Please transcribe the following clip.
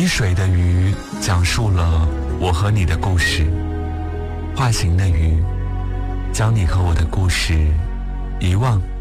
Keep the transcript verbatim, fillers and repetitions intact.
水的鱼讲述了我和你的故事，化形的鱼将你和我的故事遗忘